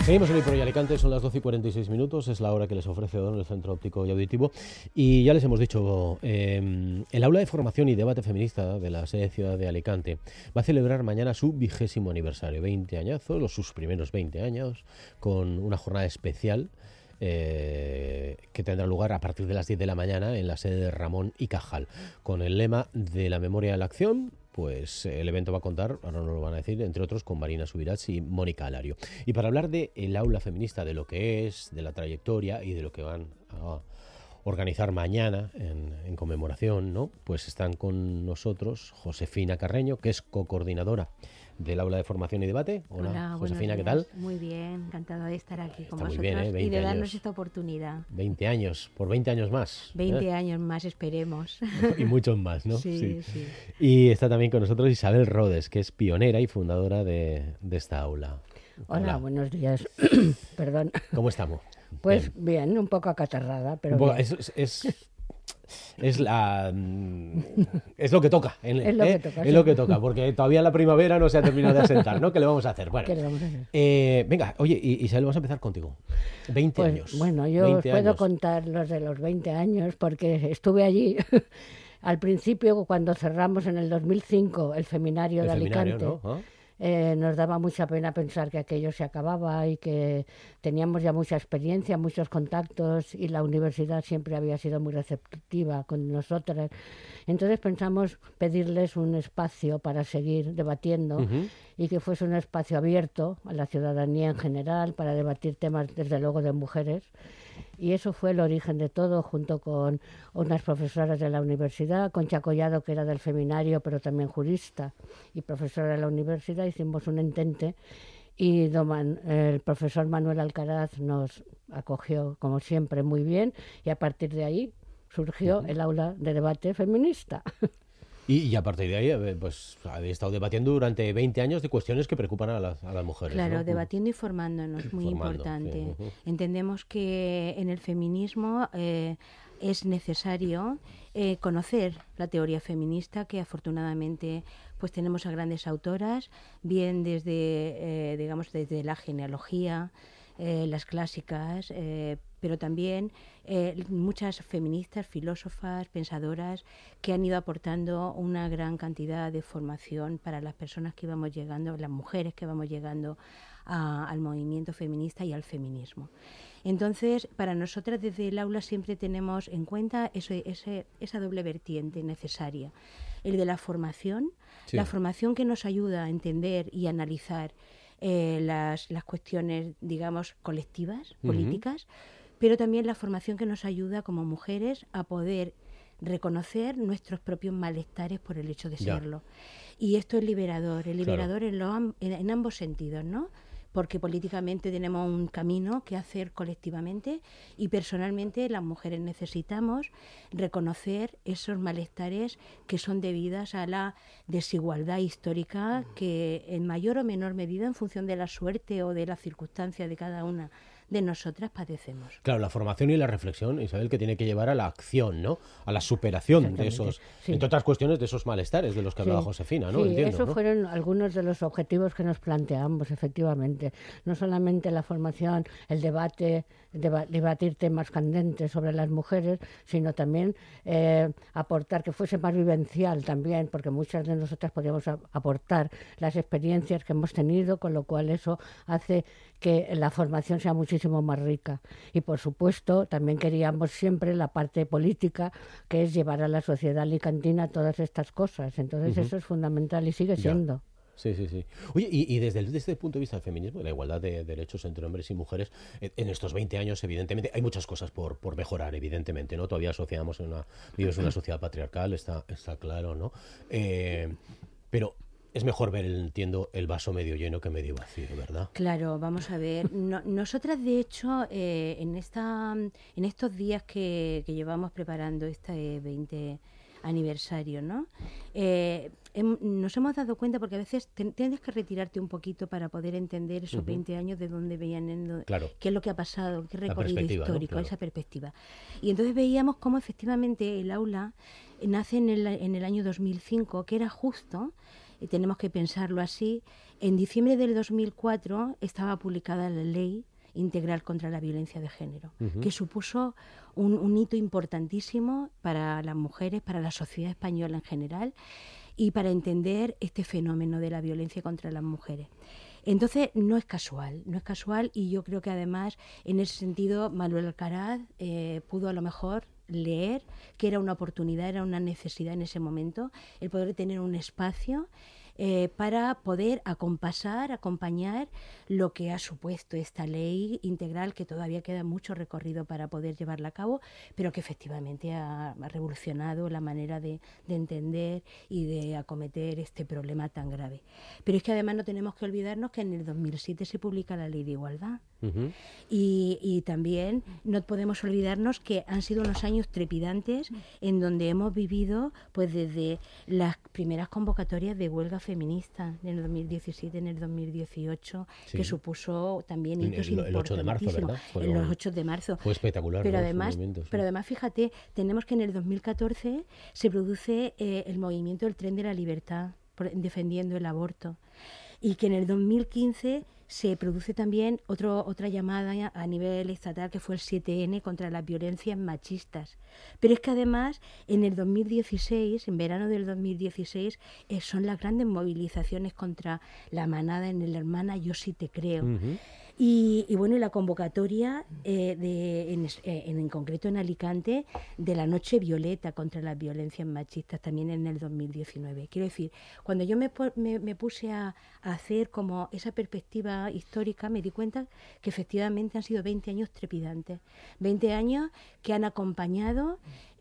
Seguimos en IPRO y Alicante, son las 12:46, es la hora que les ofrece Odón, el Centro Óptico y Auditivo. Y ya les hemos dicho, el Aula de Formación y Debate Feminista de la sede Ciudad de Alicante va a celebrar mañana su 20º aniversario, 20 añazos, sus primeros 20 años, con una jornada especial que tendrá lugar a partir de las 10 de la mañana en la sede de Ramón y Cajal, con el lema de la memoria a la acción. Pues el evento va a contar, ahora nos lo van a decir, entre otros con Marina Subirats y Mónica Alario. Y para hablar del aula feminista, de lo que es, de la trayectoria y de lo que van a organizar mañana en conmemoración, ¿no? Pues están con nosotros Josefina Carreño, que es cocoordinadora del Aula de Formación y Debate. Hola Josefina, ¿qué tal? Muy bien, encantada de estar aquí con vosotros bien, y de darnos esta oportunidad. 20 años, por 20 años más. 20 años más, esperemos. Y muchos más, ¿no? Sí. Y está también con nosotros Isabel Rodes, que es pionera y fundadora de esta aula. Hola, buenos días. Perdón. ¿Cómo estamos? Pues bien, un poco acatarrada, pero poco, bien. Es lo que toca. Es lo que toca, porque todavía la primavera no se ha terminado de asentar, ¿no? ¿Qué le vamos a hacer? Bueno, ¿qué le vamos a hacer? Venga, oye, Isabel, vamos a empezar contigo. 20 pues, años. Bueno, yo os puedo contar los de los 20 años porque estuve allí al principio cuando cerramos en el 2005 el seminario de Alicante. ¿No? ¿Ah? Nos daba mucha pena pensar que aquello se acababa y que teníamos ya mucha experiencia, muchos contactos y la universidad siempre había sido muy receptiva con nosotras. Entonces pensamos pedirles un espacio para seguir debatiendo y que fuese un espacio abierto a la ciudadanía en general para debatir temas, desde luego, de mujeres. Y eso fue el origen de todo, junto con unas profesoras de la universidad, Concha Collado, que era del seminario, pero también jurista y profesora de la universidad. Hicimos un entente y el profesor Manuel Alcaraz nos acogió, como siempre, muy bien, y a partir de ahí surgió el aula de debate feminista. Y a partir de ahí, pues habéis estado debatiendo durante 20 años de cuestiones que preocupan a las mujeres. Claro, ¿no? Debatiendo y formándonos, muy importante. Sí. Entendemos que en el feminismo es necesario conocer la teoría feminista, que afortunadamente pues tenemos a grandes autoras, bien desde, desde la genealogía, las clásicas, pero también muchas feministas, filósofas, pensadoras que han ido aportando una gran cantidad de formación para las personas que íbamos llegando, las mujeres que vamos llegando al movimiento feminista y al feminismo. Entonces, para nosotras desde el aula siempre tenemos en cuenta esa doble vertiente necesaria, el de la formación, la formación que nos ayuda a entender y analizar las cuestiones, digamos, colectivas, políticas, pero también la formación que nos ayuda como mujeres a poder reconocer nuestros propios malestares por el hecho de serlo. Y esto es liberador en ambos sentidos, ¿no? Porque políticamente tenemos un camino que hacer colectivamente y personalmente las mujeres necesitamos reconocer esos malestares que son debidas a la desigualdad histórica que en mayor o menor medida, en función de la suerte o de las circunstancias de cada una de nosotras, padecemos. Claro, la formación y la reflexión, Isabel, que tiene que llevar a la acción, ¿no? A la superación de esos, entre otras cuestiones, de esos malestares de los que hablaba Josefina, ¿no? Sí, entiendo, esos ¿no? fueron algunos de los objetivos que nos planteamos, efectivamente. No solamente la formación, el debate, debatir temas candentes sobre las mujeres, sino también aportar que fuese más vivencial también, porque muchas de nosotras podíamos aportar las experiencias que hemos tenido, con lo cual eso hace que la formación sea muchísimo más rica. Y por supuesto también queríamos siempre la parte política, que es llevar a la sociedad alicantina todas estas cosas. Entonces eso es fundamental y sigue siendo. Sí. Oye, y desde el punto de vista del feminismo, de la igualdad de derechos entre hombres y mujeres, en estos 20 años, evidentemente, hay muchas cosas por mejorar, evidentemente, ¿no? Todavía vivimos en una sociedad patriarcal, está claro, ¿no? Pero es mejor ver, entiendo, el vaso medio lleno que medio vacío, ¿verdad? Claro, vamos a ver. Nosotras, de hecho, en estos días que llevamos preparando este 20 aniversario, ¿no? Nos hemos dado cuenta, porque a veces tienes que retirarte un poquito para poder entender esos 20 años, de dónde venían, qué es lo que ha pasado, qué recorrido histórico, ¿no? Esa perspectiva. Y entonces veíamos cómo efectivamente el aula nace en el año 2005, que era justo tenemos que pensarlo así. En diciembre del 2004 estaba publicada la Ley Integral contra la Violencia de Género, que supuso un hito importantísimo para las mujeres, para la sociedad española en general y para entender este fenómeno de la violencia contra las mujeres. Entonces no es casual y yo creo que además en ese sentido Manuel Alcaraz pudo a lo mejor leer que era una oportunidad, era una necesidad en ese momento el poder tener un espacio para poder acompañar lo que ha supuesto esta ley integral, que todavía queda mucho recorrido para poder llevarla a cabo, pero que efectivamente ha revolucionado la manera de entender y de acometer este problema tan grave. Pero es que además no tenemos que olvidarnos que en el 2007 se publica la Ley de Igualdad. Y también no podemos olvidarnos que han sido unos años trepidantes en donde hemos vivido pues desde las primeras convocatorias de huelga feminista en el 2017, en el 2018, que supuso también hitos importantísimos. El 8 de marzo, ¿verdad? En los 8 de marzo. Fue espectacular. Pero además, fíjate, tenemos que en el 2014 se produce el movimiento del Tren de la Libertad, defendiendo el aborto. Y que en el 2015 se produce también otra llamada a nivel estatal, que fue el 7N, contra las violencias machistas. Pero es que además en el 2016, en verano del 2016, son las grandes movilizaciones contra la manada en el Hermana Yo Sí Te Creo. Y bueno, y la convocatoria en concreto en Alicante de la Noche Violeta contra las violencias machistas también en el 2019. Quiero decir, cuando yo me puse a hacer como esa perspectiva histórica, me di cuenta que efectivamente han sido 20 años trepidantes, 20 años que han acompañado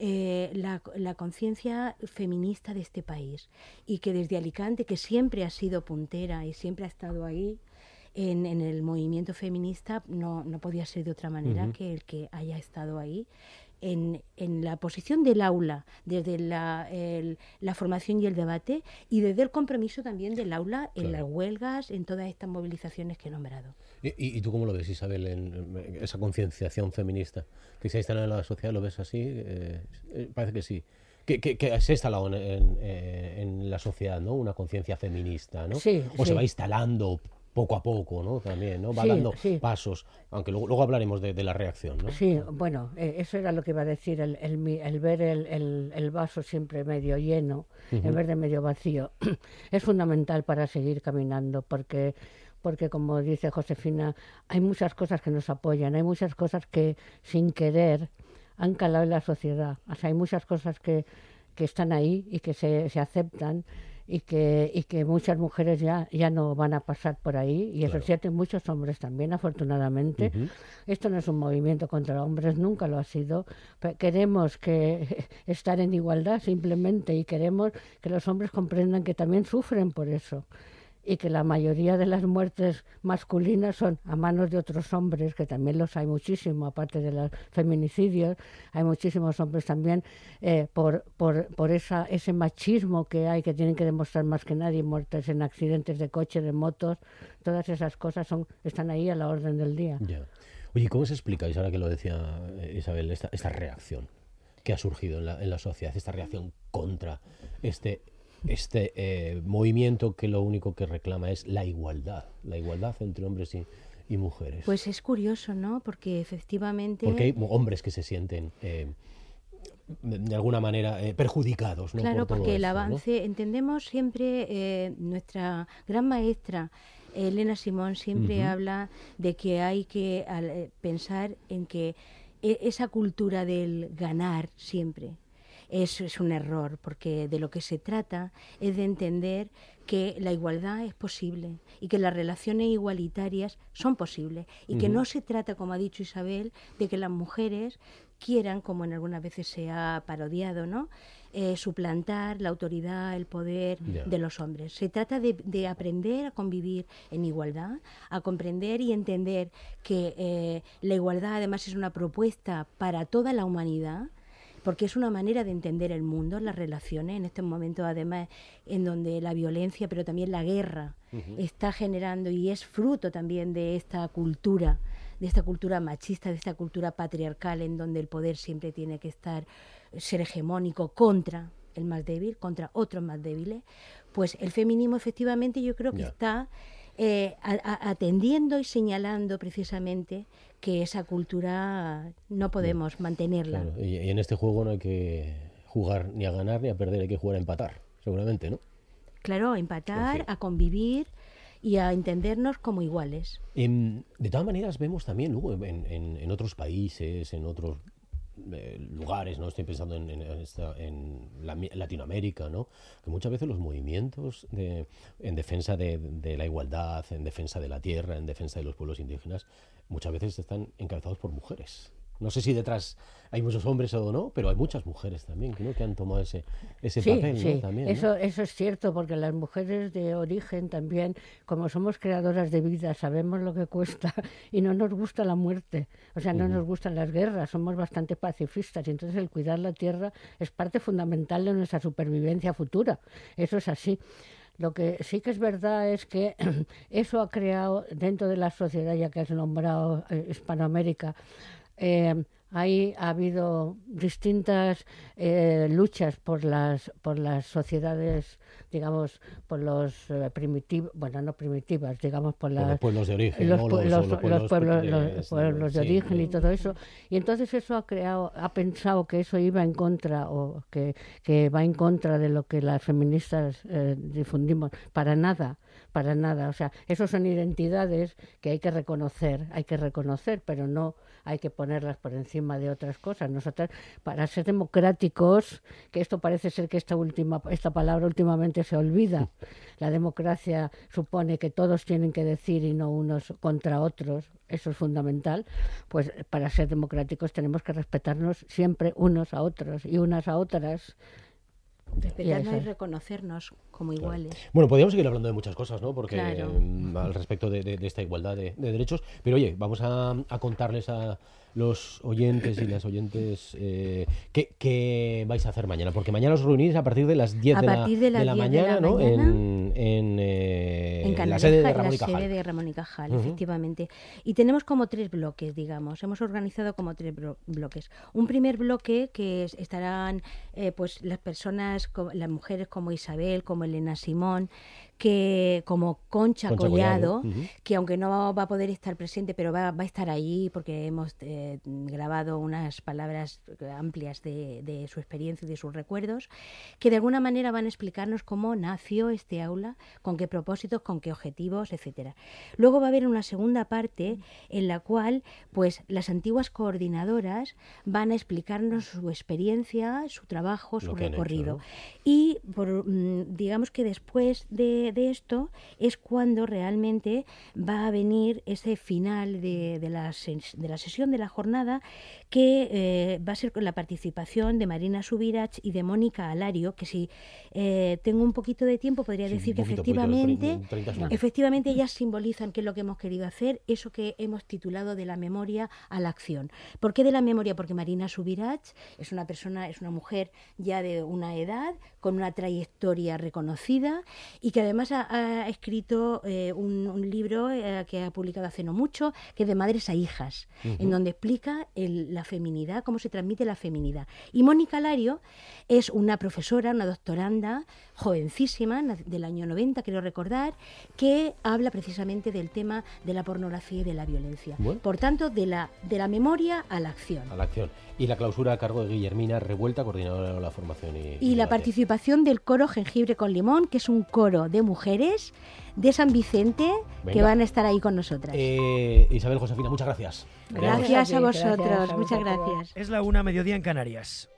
la conciencia feminista de este país, y que desde Alicante, que siempre ha sido puntera y siempre ha estado ahí en el movimiento feminista, no podía ser de otra manera que el que haya estado ahí en la posición del aula, desde la formación y el debate, y desde el compromiso también del aula en las huelgas, en todas estas movilizaciones que he nombrado. ¿Y tú cómo lo ves, Isabel, en esa concienciación feminista que se ha instalado en la sociedad? ¿Lo ves así? Parece que sí. Que se ha instalado en la sociedad, ¿no? Una conciencia feminista, ¿no? Sí, o se va instalando poco a poco, ¿no? También, ¿no? Va dando pasos, aunque luego hablaremos de la reacción, ¿no? Sí, bueno, eso era lo que iba a decir, el ver el vaso siempre medio lleno, en vez de medio vacío, es fundamental para seguir caminando, porque como dice Josefina, hay muchas cosas que nos apoyan, hay muchas cosas que sin querer han calado en la sociedad, o sea, hay muchas cosas que están ahí y que se aceptan, y que muchas mujeres ya no van a pasar por ahí, y eso es cierto, y muchos hombres también, afortunadamente. Esto no es un movimiento contra hombres, nunca lo ha sido. Queremos estar en igualdad simplemente, y queremos que los hombres comprendan que también sufren por eso, y que la mayoría de las muertes masculinas son a manos de otros hombres, que también los hay muchísimo, aparte de los feminicidios, hay muchísimos hombres también por ese machismo que hay, que tienen que demostrar más que nadie, muertes en accidentes de coche, de motos, todas esas cosas están ahí a la orden del día. Ya. Oye, ¿cómo se explica, ahora que lo decía Isabel, esta reacción que ha surgido en la sociedad, esta reacción contra este movimiento que lo único que reclama es la igualdad entre hombres y mujeres? Pues es curioso, ¿no? Porque efectivamente... Porque hay hombres que se sienten de alguna manera perjudicados, ¿no? Claro, por todo porque el esto, avance, ¿no? Entendemos siempre, nuestra gran maestra Elena Simón siempre habla de que hay que pensar en que esa cultura del ganar siempre es un error, porque de lo que se trata es de entender que la igualdad es posible y que las relaciones igualitarias son posibles, y que no se trata, como ha dicho Isabel, de que las mujeres quieran, como en algunas veces se ha parodiado, ¿no?, suplantar la autoridad, el poder de los hombres. Se trata de aprender a convivir en igualdad, a comprender y entender que la igualdad además es una propuesta para toda la humanidad, porque es una manera de entender el mundo, las relaciones, en estos momentos además en donde la violencia, pero también la guerra, está generando, y es fruto también de esta cultura machista, de esta cultura patriarcal, en donde el poder siempre tiene que ser hegemónico contra el más débil contra otros más débiles, pues el feminismo efectivamente yo creo que está atendiendo y señalando precisamente que esa cultura no podemos mantenerla. Claro, y en este juego no hay que jugar ni a ganar ni a perder, hay que jugar a empatar, seguramente, ¿no? Claro, a empatar, a convivir y a entendernos como iguales. De todas maneras vemos también luego en otros países, en otros lugares, no estoy pensando en Latinoamérica, ¿no? Que muchas veces los movimientos en defensa de la igualdad, en defensa de la tierra, en defensa de los pueblos indígenas, muchas veces están encabezados por mujeres. No sé si detrás hay muchos hombres o no, pero hay muchas mujeres también, ¿no?, que han tomado ese papel, sí. ¿no? También, eso es cierto, porque las mujeres de origen también, como somos creadoras de vida, sabemos lo que cuesta y no nos gusta la muerte, o sea, no nos gustan las guerras, somos bastante pacifistas y entonces el cuidar la tierra es parte fundamental de nuestra supervivencia futura, eso es así. Lo que sí que es verdad es que eso ha creado dentro de la sociedad, ya que has nombrado Hispanoamérica, ahí ha habido distintas luchas por las sociedades, digamos, por los primitivos, bueno, no primitivas, digamos, por los pueblos de origen, los pueblos de origen y todo eso. Y entonces eso ha pensado que eso iba en contra, o que va en contra de lo que las feministas difundimos. Para nada. O sea, esos son identidades que hay que reconocer, pero no hay que ponerlas por encima de otras cosas. Nosotros, para ser democráticos, que esto parece ser que esta palabra últimamente se olvida, la democracia supone que todos tienen que decir y no unos contra otros, eso es fundamental, pues para ser democráticos tenemos que respetarnos siempre unos a otros y unas a otras. Respetarnos y reconocernos como iguales. Bueno, podríamos seguir hablando de muchas cosas, ¿no? Porque claro. Al respecto de esta igualdad de derechos. Pero oye, vamos a contarles a los oyentes y las oyentes qué vais a hacer mañana. Porque mañana os reunís a partir de las 10 de la mañana, ¿no? En la sede de Ramón y Cajal. La sede de Ramón y Cajal, efectivamente. Y tenemos como 3 bloques, digamos. Hemos organizado como 3 bloques. Un primer bloque que estarán pues las personas, las mujeres como Isabel, como Elena Simón, que como Concha Collado, que aunque no va a poder estar presente, pero va a estar allí porque hemos grabado unas palabras amplias de su experiencia y de sus recuerdos, que de alguna manera van a explicarnos cómo nació este aula, con qué propósitos, con qué objetivos, etcétera. Luego va a haber una segunda parte en la cual pues las antiguas coordinadoras van a explicarnos su experiencia, su trabajo, su recorrido. Y digamos que después de esto es cuando realmente va a venir ese final de la sesión de la jornada, que va a ser con la participación de Marina Subirach y de Mónica Alario, que si tengo un poquito de tiempo podría decir que efectivamente ellas simbolizan qué es lo que hemos querido hacer, eso que hemos titulado de la memoria a la acción. ¿Por qué de la memoria? Porque Marina Subirach es una mujer ya de una edad, con una trayectoria reconocida y que además ha escrito un libro que ha publicado hace no mucho, que es de madres a hijas, en donde explica la feminidad, cómo se transmite la feminidad. Y Mónica Alario es una profesora, una doctoranda jovencísima, del año 90, quiero recordar, que habla precisamente del tema de la pornografía y de la violencia. Bueno. Por tanto, de la memoria a la acción. A la acción. Y la clausura a cargo de Guillermina Revuelta, coordinadora de la formación y la participación del coro Jengibre con Limón, que es un coro de mujeres de San Vicente. Venga. Que van a estar ahí con nosotras. Isabel, Josefina, muchas gracias. Gracias a vosotros, muchas gracias. Es la 1:00, mediodía en Canarias.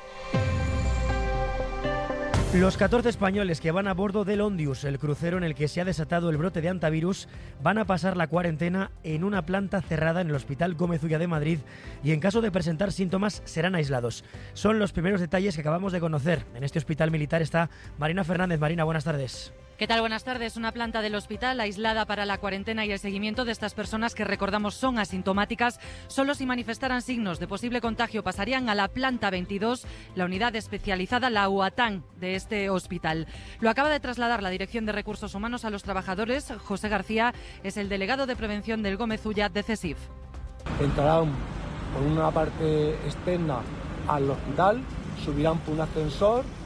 Los 14 españoles que van a bordo del Ondius, el crucero en el que se ha desatado el brote de hantavirus, van a pasar la cuarentena en una planta cerrada en el Hospital Gómez Ulla de Madrid y en caso de presentar síntomas serán aislados. Son los primeros detalles que acabamos de conocer. En este hospital militar está Marina Fernández. Marina, buenas tardes. ¿Qué tal? Buenas tardes. Una planta del hospital aislada para la cuarentena y el seguimiento de estas personas que, recordamos, son asintomáticas. Solo si manifestaran signos de posible contagio pasarían a la planta 22, la unidad especializada, la UATAN de este hospital. Lo acaba de trasladar la Dirección de Recursos Humanos a los trabajadores. José García es el delegado de prevención del Gómez Ulla de CESIF. Entrarán por una parte externa al hospital, subirán por un ascensor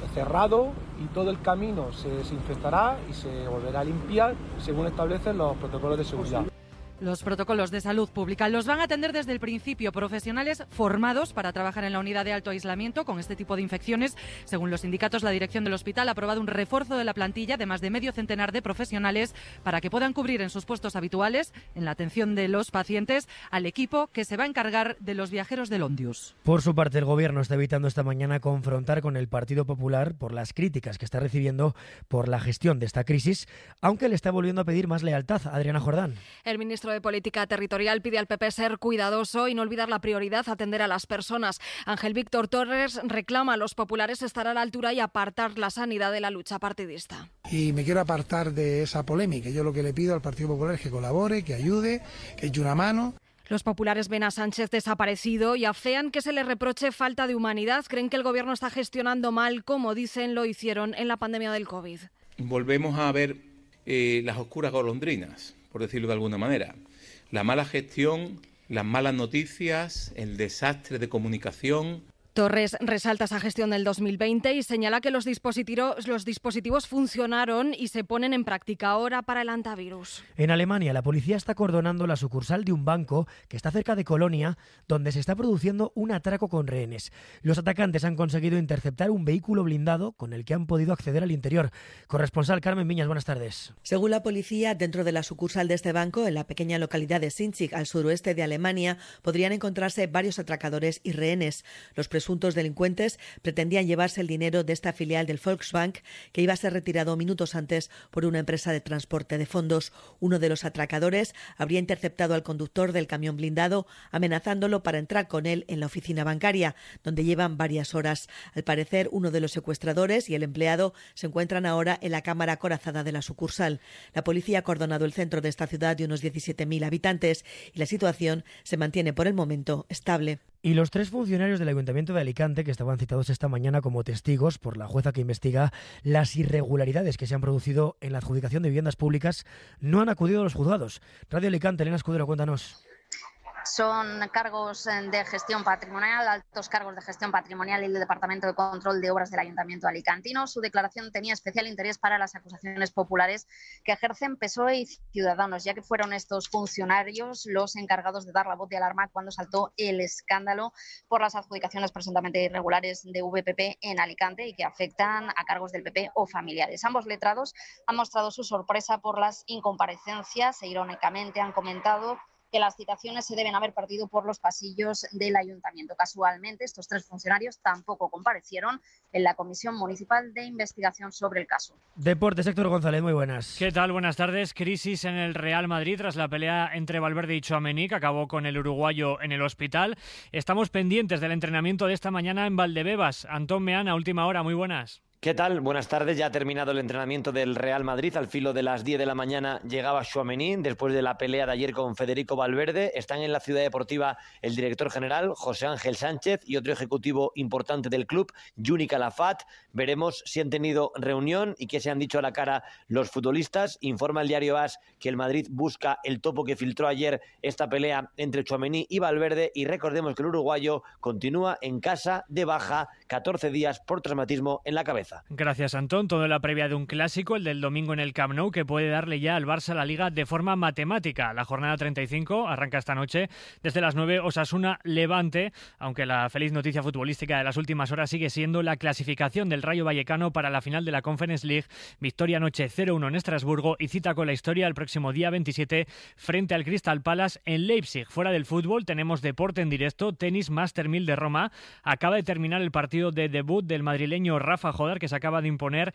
cerrado y todo el camino se desinfectará y se volverá a limpiar según establecen los protocolos de seguridad. Los protocolos de salud pública los van a atender desde el principio profesionales formados para trabajar en la unidad de alto aislamiento con este tipo de infecciones. Según los sindicatos, la dirección del hospital ha aprobado un refuerzo de la plantilla de más de medio centenar de profesionales para que puedan cubrir en sus puestos habituales, en la atención de los pacientes, al equipo que se va a encargar de los viajeros del Ondius. Por su parte, el Gobierno está evitando esta mañana confrontar con el Partido Popular por las críticas que está recibiendo por la gestión de esta crisis, aunque le está volviendo a pedir más lealtad. Adriana Jordán. El ministro de Política Territorial pide al PP ser cuidadoso y no olvidar la prioridad, atender a las personas. Ángel Víctor Torres reclama a los populares estar a la altura y apartar la sanidad de la lucha partidista. Y me quiero apartar de esa polémica. Yo lo que le pido al Partido Popular es que colabore, que ayude, que eche una mano. Los populares ven a Sánchez desaparecido y afean que se le reproche falta de humanidad. Creen que el Gobierno está gestionando mal, como dicen lo hicieron en la pandemia del COVID. Volvemos a ver las oscuras golondrinas, por decirlo de alguna manera. La mala gestión, las malas noticias, el desastre de comunicación. Torres resalta esa gestión del 2020 y señala que los dispositivos funcionaron y se ponen en práctica ahora para el antivirus. En Alemania, la policía está acordonando la sucursal de un banco que está cerca de Colonia, donde se está produciendo un atraco con rehenes. Los atacantes han conseguido interceptar un vehículo blindado con el que han podido acceder al interior. Corresponsal Carmen Viñas, buenas tardes. Según la policía, dentro de la sucursal de este banco, en la pequeña localidad de Sinzig, al suroeste de Alemania, podrían encontrarse varios atracadores y rehenes. Los presuntos delincuentes pretendían llevarse el dinero de esta filial del Volksbank, que iba a ser retirado minutos antes por una empresa de transporte de fondos. Uno de los atracadores habría interceptado al conductor del camión blindado, amenazándolo para entrar con él en la oficina bancaria, donde llevan varias horas. Al parecer, uno de los secuestradores y el empleado se encuentran ahora en la cámara acorazada de la sucursal. La policía ha acordonado el centro de esta ciudad de unos 17.000 habitantes y la situación se mantiene por el momento estable. Y los 3 funcionarios del Ayuntamiento de Alicante, que estaban citados esta mañana como testigos por la jueza que investiga las irregularidades que se han producido en la adjudicación de viviendas públicas, no han acudido a los juzgados. Radio Alicante, Elena Escudero, cuéntanos. Son cargos de gestión patrimonial, altos cargos de gestión patrimonial y del Departamento de Control de Obras del Ayuntamiento alicantino. Su declaración tenía especial interés para las acusaciones populares que ejercen PSOE y Ciudadanos, ya que fueron estos funcionarios los encargados de dar la voz de alarma cuando saltó el escándalo por las adjudicaciones presuntamente irregulares de VPP en Alicante y que afectan a cargos del PP o familiares. Ambos letrados han mostrado su sorpresa por las incomparecencias e irónicamente han comentado que las citaciones se deben haber partido por los pasillos del ayuntamiento. Casualmente, estos 3 funcionarios tampoco comparecieron en la Comisión Municipal de Investigación sobre el caso. Deportes, Héctor González, muy buenas. ¿Qué tal? Buenas tardes. Crisis en el Real Madrid tras la pelea entre Valverde y Tchouaméni, que acabó con el uruguayo en el hospital. Estamos pendientes del entrenamiento de esta mañana en Valdebebas. Antón Meana, a última hora, muy buenas. ¿Qué tal? Buenas tardes. Ya ha terminado el entrenamiento del Real Madrid. Al filo de las 10 de la mañana llegaba Tchouaméni después de la pelea de ayer con Federico Valverde. Están en la ciudad deportiva el director general, José Ángel Sánchez, y otro ejecutivo importante del club, Juni Calafat. Veremos si han tenido reunión y qué se han dicho a la cara los futbolistas. Informa el diario AS que el Madrid busca el topo que filtró ayer esta pelea entre Tchouaméni y Valverde. Y recordemos que el uruguayo continúa en casa de baja, 14 días por traumatismo en la cabeza. Gracias, Antón. Todo en la previa de un clásico, el del domingo en el Camp Nou, que puede darle ya al Barça la Liga de forma matemática. La jornada 35 arranca esta noche desde las 9, Osasuna-Levante, aunque la feliz noticia futbolística de las últimas horas sigue siendo la clasificación del Rayo Vallecano para la final de la Conference League. Victoria anoche 0-1 en Estrasburgo y cita con la historia el próximo día 27 frente al Crystal Palace en Leipzig. Fuera del fútbol tenemos deporte en directo, tenis Master 1000 de Roma. Acaba de terminar el partido de debut del madrileño Rafa Jodar, que se acaba de imponer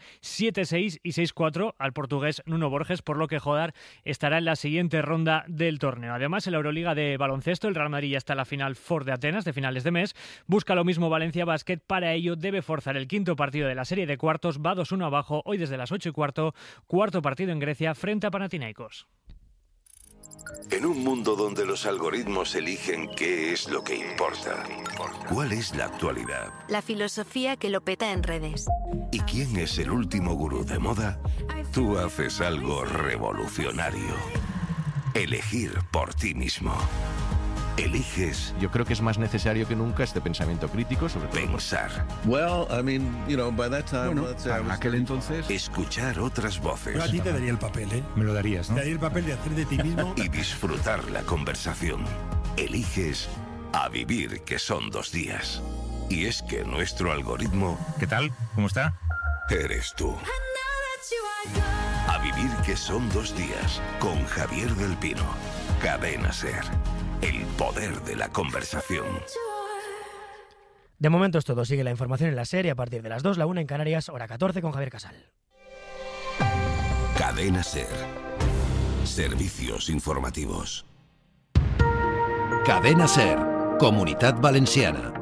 7-6 y 6-4 al portugués Nuno Borges, por lo que Jodar estará en la siguiente ronda del torneo. Además, en la Euroliga de baloncesto, el Real Madrid ya está en la final Ford de Atenas de finales de mes. Busca lo mismo Valencia Basket. Para ello debe forzar el quinto partido de la serie de cuartos. Va 2-1 abajo hoy desde las 8:15. Cuarto partido en Grecia frente a Panathinaikos. En un mundo donde los algoritmos eligen qué es lo que importa, ¿cuál es la actualidad? La filosofía que lo peta en redes. ¿Y quién es el último gurú de moda? Tú haces algo revolucionario. Elegir por ti mismo. Eliges... Yo creo que es más necesario que nunca este pensamiento crítico sobre todo pensar. Bueno, para aquel entonces... Escuchar otras voces. Yo a ti te daría el papel, ¿eh? Me lo darías, ¿no? Te daría el papel de hacer de ti mismo... Y disfrutar la conversación. Eliges A Vivir, que son 2 días. Y es que nuestro algoritmo... ¿Qué tal? ¿Cómo está? Eres tú. A Vivir, que son 2 días. Con Javier del Pino. Cadena SER. El poder de la conversación. De momento es todo. Sigue la información en la SER y a partir de las 2, la 1 en Canarias, hora 14 con Javier Casal. Cadena SER. Servicios informativos. Cadena SER. Comunitat Valenciana.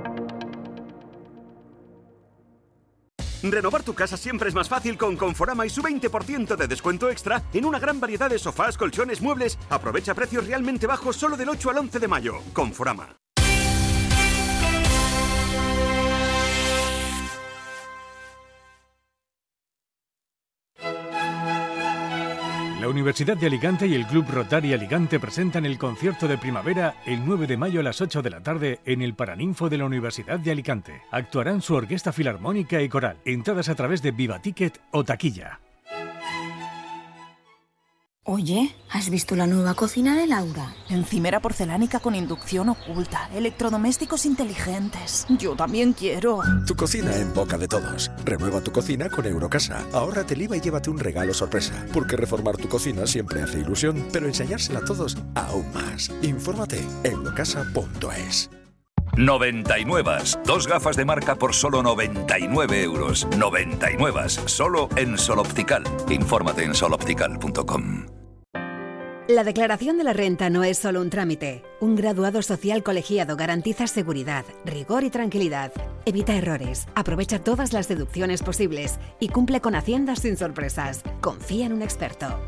Renovar tu casa siempre es más fácil con Conforama y su 20% de descuento extra en una gran variedad de sofás, colchones, muebles. Aprovecha precios realmente bajos solo del 8 al 11 de mayo. Conforama. La Universidad de Alicante y el Club Rotary Alicante presentan el concierto de primavera el 9 de mayo a las 8 de la tarde en el Paraninfo de la Universidad de Alicante. Actuarán su orquesta filarmónica y coral. Entradas a través de Viva Ticket o taquilla. Oye, ¿has visto la nueva cocina de Laura? Encimera porcelánica con inducción oculta, electrodomésticos inteligentes. Yo también quiero. Tu cocina en boca de todos. Renueva tu cocina con Eurocasa. Ahórrate el IVA y llévate un regalo sorpresa. Porque reformar tu cocina siempre hace ilusión, pero enseñársela a todos aún más. Infórmate en eurocasa.es. 99. 2 gafas de marca por solo 99 euros. 99. Solo en Sol Optical. Infórmate en soloptical.com. La declaración de la renta no es solo un trámite. Un graduado social colegiado garantiza seguridad, rigor y tranquilidad. Evita errores, aprovecha todas las deducciones posibles y cumple con Hacienda sin sorpresas. Confía en un experto.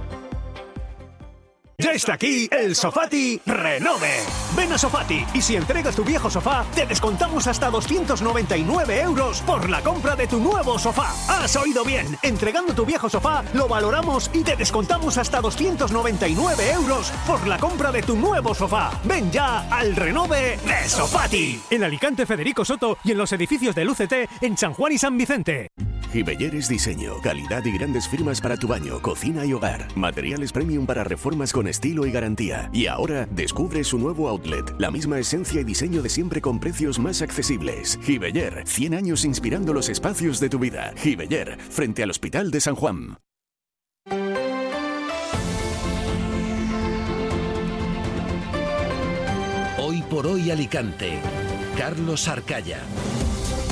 Ya está aquí el Sofati Renove. Ven a Sofati y si entregas tu viejo sofá, te descontamos hasta 299 euros por la compra de tu nuevo sofá. ¡Has oído bien! Entregando tu viejo sofá, lo valoramos y te descontamos hasta 299 euros por la compra de tu nuevo sofá. Ven ya al Renove de Sofati. En Alicante, Federico Soto y en los edificios del UCT en San Juan y San Vicente. Gibeller diseño, calidad y grandes firmas para tu baño, cocina y hogar. Materiales premium para reformas con estilo y garantía. Y ahora descubre su nuevo outlet. La misma esencia y diseño de siempre con precios más accesibles. Gibeller, 100 años inspirando los espacios de tu vida. Gibeller, frente al Hospital de San Juan. Hoy por hoy Alicante. Carlos Arcaya.